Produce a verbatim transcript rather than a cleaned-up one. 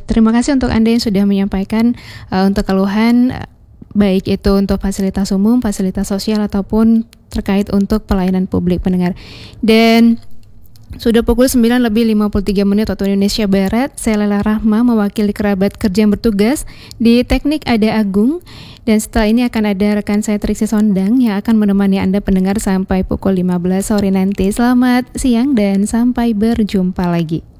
terima kasih untuk Anda yang sudah menyampaikan uh, untuk keluhan uh, baik itu untuk fasilitas umum, fasilitas sosial ataupun terkait untuk pelayanan publik pendengar. Dan sudah pukul sembilan lebih lima puluh tiga menit waktu Indonesia Barat. Saya Lela Rahma mewakili kerabat kerja yang bertugas di teknik Ada Agung. Dan setelah ini akan ada rekan saya Triksi Sondang yang akan menemani Anda pendengar sampai pukul lima belas sore nanti. Selamat siang dan sampai berjumpa lagi.